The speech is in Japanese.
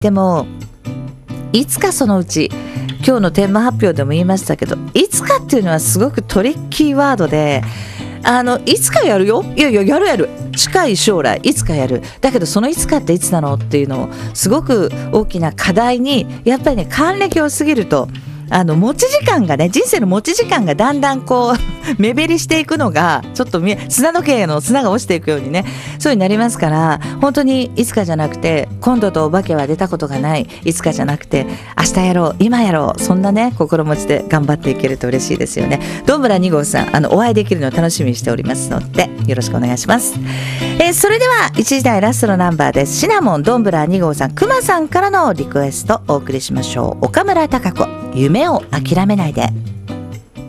でもいつかそのうち、今日のテーマ発表でも言いましたけど、いつかっていうのはすごくトリッキーワードで、いつかやるよ、いやいややる近い将来いつかやる、だけどそのいつかっていつなのっていうのをすごく大きな課題に、やっぱりね、還暦を過ぎると持ち時間がね、人生の持ち時間がだんだんこう目減りしていくのが、ちょっと砂時計の砂が落ちていくようにね、そうになりますから、本当にいつかじゃなくて、今度とお化けは出たことがない、いつかじゃなくて明日やろう、今やろう、そんなね心持ちで頑張っていけると嬉しいですよね。どんぶら2号さん、お会いできるのを楽しみにしておりますので、よろしくお願いします。それでは1時台ラストのナンバーです。シナモンどんぶら2号さん、くまさんからのリクエストお送りしましょう。岡村孝子、夢を諦めないで。